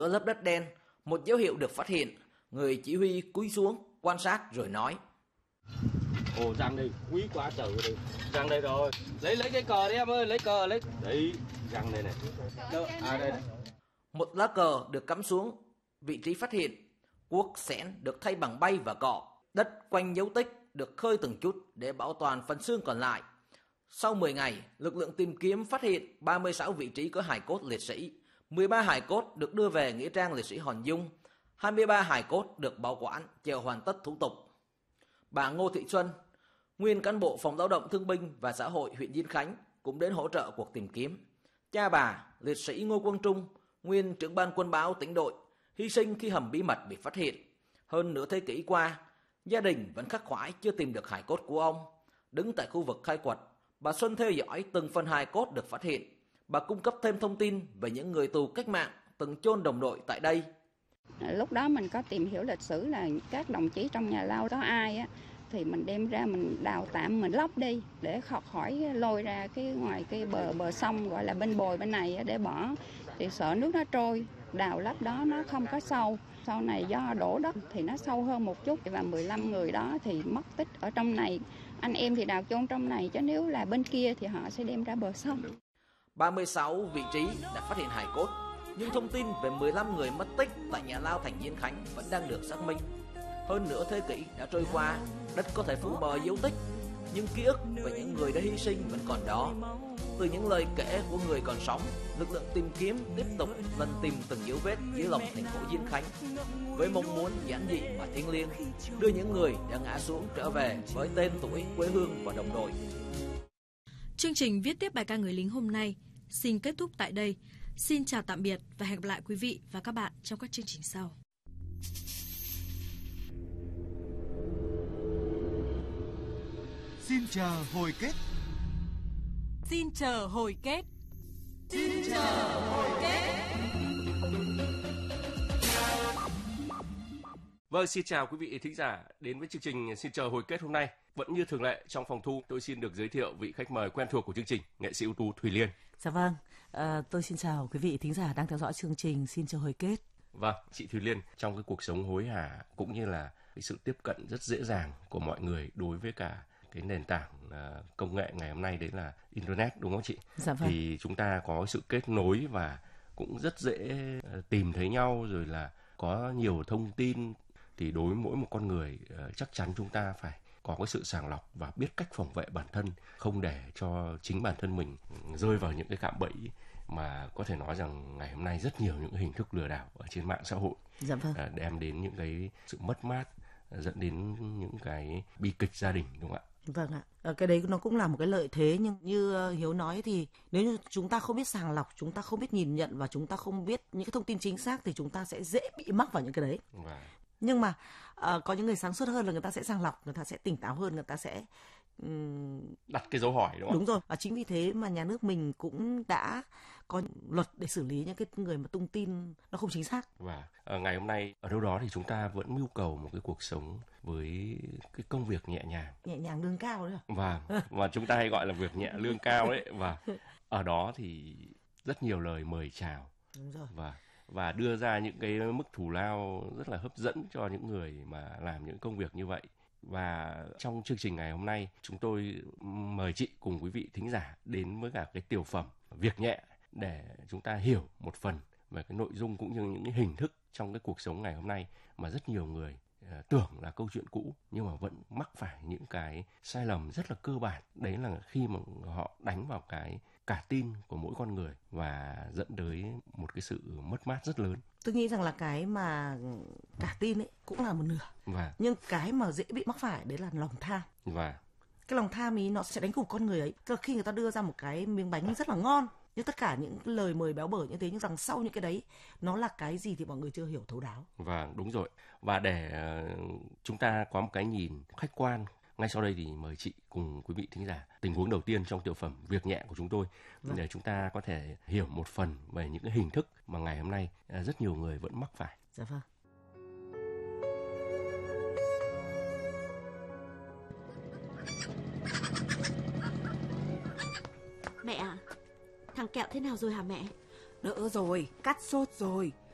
Ở lớp đất đen, một dấu hiệu được phát hiện, người chỉ huy cúi xuống, quan sát rồi nói. Ồ, răng đây, quý quá trời đi. Răng đây rồi. Lấy cái cờ đi em ơi, lấy cờ lấy. Đấy, răng đây này. Đây. Một lá cờ được cắm xuống, vị trí phát hiện, cuốc xẻn được thay bằng bay và cọ, đất quanh dấu tích được khơi từng chút để bảo toàn phần xương còn lại. Sau 10 ngày, lực lượng tìm kiếm phát hiện 36 vị trí có hài cốt liệt sĩ, 13 hài cốt được đưa về nghĩa trang liệt sĩ Hòn Dung, 23 hài cốt được bảo quản chờ hoàn tất thủ tục. Bà Ngô Thị Xuân, nguyên cán bộ phòng lao động thương binh và xã hội huyện Diên Khánh cũng đến hỗ trợ cuộc tìm kiếm. Cha bà, liệt sĩ Ngô Quang Trung, nguyên trưởng ban quân báo tỉnh đội, hy sinh khi hầm bí mật bị phát hiện. Hơn nửa thế kỷ qua, gia đình vẫn khắc khoải chưa tìm được hài cốt của ông. Đứng tại khu vực khai quật, bà Xuân theo dõi từng phần hài cốt được phát hiện. Bà cung cấp thêm thông tin về những người tù cách mạng từng chôn đồng đội tại đây. Lúc đó mình có tìm hiểu lịch sử là các đồng chí trong nhà lao có ai á, thì mình đem ra mình đào tạm, mình lóc đi để khỏi lôi ra cái ngoài cái bờ sông gọi là bên bồi bên này để bỏ, thì sợ nước nó trôi. Đào lấp đó nó không có sâu, sau này do đổ đất thì nó sâu hơn một chút, và 15 người đó thì mất tích ở trong này. Anh em thì đào chôn trong này, chứ nếu là bên kia thì họ sẽ đem ra bờ sông. 36 vị trí đã phát hiện hài cốt, nhưng thông tin về 15 người mất tích tại nhà lao thành Diên Khánh vẫn đang được xác minh. Hơn nửa thế kỷ đã trôi qua, đất có thể phủ mờ dấu tích, nhưng ký ức về những người đã hy sinh vẫn còn đó. Từ những lời kể của người còn sống, lực lượng tìm kiếm tiếp tục lần tìm từng dấu vết dưới lòng thành phố Diên Khánh, với mong muốn giản dị và thiêng liêng, đưa những người đã ngã xuống trở về với tên tuổi, quê hương và đồng đội. Chương trình viết tiếp bài ca người lính hôm nay xin kết thúc tại đây. Xin chào tạm biệt và hẹn gặp lại quý vị và các bạn trong các chương trình sau. Xin chờ hồi kết. Xin chờ hồi kết. Xin chờ hồi kết. Vâng, xin chào quý vị thính giả đến với chương trình Xin chờ hồi kết hôm nay. Vẫn như thường lệ, trong phòng thu tôi xin được giới thiệu vị khách mời quen thuộc của chương trình, nghệ sĩ ưu tú Thùy Liên. Dạ vâng, tôi xin chào quý vị thính giả đang theo dõi chương trình Xin chờ hồi kết. Vâng, chị Thùy Liên, trong cái cuộc sống hối hả cũng như là cái sự tiếp cận rất dễ dàng của mọi người đối với cả cái nền tảng công nghệ ngày hôm nay, đấy là Internet, đúng không chị? Dạ vâng. Thì chúng ta có sự kết nối và cũng rất dễ tìm thấy nhau, rồi là có nhiều thông tin. Thì đối với mỗi một con người chắc chắn chúng ta phải có cái sự sàng lọc và biết cách phòng vệ bản thân, không để cho chính bản thân mình rơi vào những cái cạm bẫy mà có thể nói rằng ngày hôm nay rất nhiều những hình thức lừa đảo ở trên mạng xã hội. Dạ vâng. Đem đến những cái sự mất mát, dẫn đến những cái bi kịch gia đình, đúng không ạ? Vâng ạ, cái đấy nó cũng là một cái lợi thế, nhưng như Hiếu nói thì nếu như chúng ta không biết sàng lọc, chúng ta không biết nhìn nhận và chúng ta không biết những cái thông tin chính xác thì chúng ta sẽ dễ bị mắc vào những cái đấy. Nhưng mà có những người sáng suốt hơn là người ta sẽ sàng lọc, người ta sẽ tỉnh táo hơn, người ta sẽ đặt cái dấu hỏi, đúng không? Đúng rồi, và chính vì thế mà nhà nước mình cũng đã có luật để xử lý những cái người mà tung tin nó không chính xác. Và ngày hôm nay ở đâu đó thì chúng ta vẫn mưu cầu một cái cuộc sống với cái công việc nhẹ nhàng lương cao đấy. Và chúng ta hay gọi là việc nhẹ lương cao đấy. Và ở đó thì rất nhiều lời mời chào. Đúng rồi. Và đưa ra những cái mức thù lao rất là hấp dẫn cho những người mà làm những công việc như vậy. Và trong chương trình ngày hôm nay, chúng tôi mời chị cùng quý vị thính giả đến với cả cái tiểu phẩm Việc Nhẹ để chúng ta hiểu một phần về cái nội dung cũng như những cái hình thức trong cái cuộc sống ngày hôm nay mà rất nhiều người tưởng là câu chuyện cũ nhưng mà vẫn mắc phải những cái sai lầm rất là cơ bản. Đấy là khi mà họ đánh vào cái cả tin của mỗi con người và dẫn tới một cái sự mất mát rất lớn. Tôi nghĩ rằng là cái mà cả tin ấy cũng là một nửa. Nhưng cái mà dễ bị mắc phải đấy là lòng tham. Cái lòng tham ý nó sẽ đánh gục con người ấy. Tức là khi người ta đưa ra một cái miếng bánh rất là ngon, nhưng tất cả những lời mời béo bở như thế, nhưng rằng sau những cái đấy nó là cái gì thì mọi người chưa hiểu thấu đáo. Đúng rồi. Và để chúng ta có một cái nhìn khách quan, ngay sau đây thì mời chị cùng quý vị thính giả tình huống đầu tiên trong tiểu phẩm Việc Nhẹ của chúng tôi, để chúng ta có thể hiểu một phần về những cái hình thức mà ngày hôm nay rất nhiều người vẫn mắc phải. Dạ vâng. Mẹ ạ, thằng Kẹo thế nào rồi hả mẹ? Đỡ rồi, cắt sốt rồi.